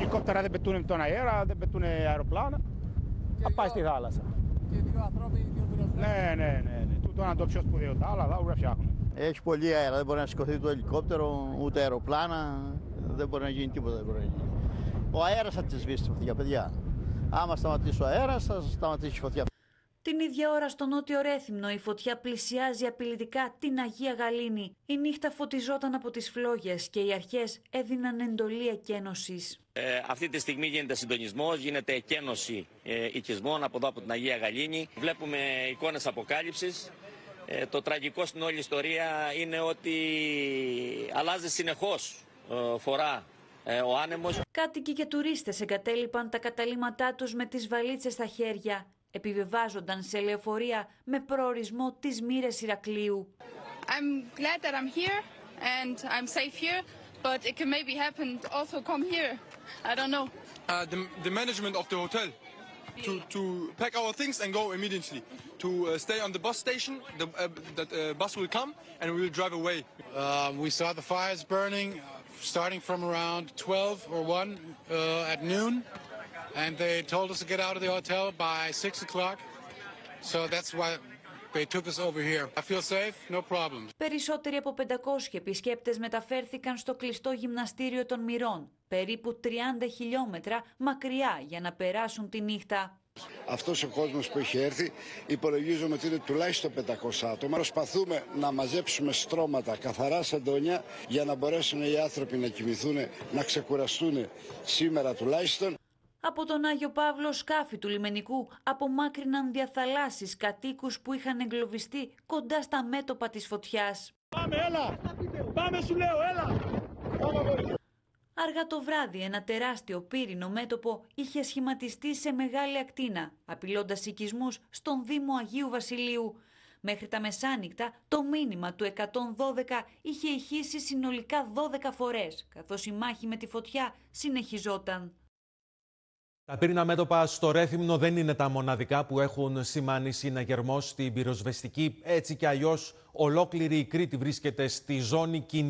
ελικόπτερα δεν πετούν τον αέρα, δεν πετούν αεροπλάνα. Θα πάει στη θάλασσα. Και δύο ανθρώποι, δύο πυροσβέστες. Ναι. Τούτο είναι το πιο σπουδαίο. Τα άλλα δεν φτιάχνουν. Έχει πολύ αέρα, δεν μπορεί να σηκωθεί το ελικόπτερο, ούτε αεροπλάνα, δεν μπορεί να γίνει τίποτα. Δεν μπορεί να γίνει. Ο αέρας θα τη σβήσει τη φωτιά, παιδιά. Άμα σταματήσει ο αέρας, θα σταματήσει η φωτιά. Την ίδια ώρα στο νότιο Ρέθυμνο η φωτιά πλησιάζει απειλητικά την Αγία Γαλήνη. Η νύχτα φωτιζόταν από τις φλόγες και οι αρχές έδιναν εντολή εκένωσης. Αυτή τη στιγμή γίνεται συντονισμός, γίνεται εκένωση οικισμών από εδώ από την Αγία Γαλήνη. Βλέπουμε εικόνες αποκάλυψης. Το τραγικό στην όλη ιστορία είναι ότι αλλάζει συνεχώς φορά ο άνεμος. Κάτοικοι και τουρίστες εγκατέλειπαν τα καταλύματά τους με τις βαλίτσες στα χέρια. Επιβιβάζονταν σε λεωφορεία με προορισμό τις Μοίρες Ηρακλείου. I'm glad that I'm here and I'm safe here, but it can maybe happen also come here. I don't know. The management of the hotel to pack our things and go immediately. To stay on the bus station, the bus will come and we will drive away. We saw the fires burning starting from around 12 or 1 at noon. And they told us to get out of the hotel by 6 o'clock. So that's why they took us over here. I feel safe, no problems. Περισσότεροι από 500 επισκέπτες μεταφέρθηκαν στο κλειστό γυμναστήριο των Μυρών, περίπου 30 χιλιόμετρα μακριά για να περάσουν τη νύχτα. Αυτός ο κόσμος που έχει έρθει υπολογίζουμε ότι είναι τουλάχιστον 500 άτομα. Προσπαθούμε να μαζέψουμε στρώματα, καθαρά σεντόνια, για να μπορέσουν οι άνθρωποι να κοιμηθούν, να ξεκουραστούν σήμερα τουλάχιστον. Από τον Άγιο Παύλο σκάφη του λιμενικού απομάκρυναν διαθαλάσσεις κατοίκους που είχαν εγκλωβιστεί κοντά στα μέτωπα της φωτιάς. Πάμε σου λέω, έλα! Αργά το βράδυ ένα τεράστιο πύρινο μέτωπο είχε σχηματιστεί σε μεγάλη ακτίνα, απειλώντας οικισμούς στον Δήμο Αγίου Βασιλείου. Μέχρι τα μεσάνυχτα το μήνυμα του 112 είχε ηχήσει συνολικά 12 φορές, καθώς η μάχη με τη φωτιά συνεχιζόταν. Τα πύρινα μέτωπα στο Ρέθυμνο δεν είναι τα μοναδικά που έχουν σημάνει συναγερμό στην πυροσβεστική. Έτσι κι αλλιώς ολόκληρη η Κρήτη βρίσκεται στη ζώνη κινδύνου.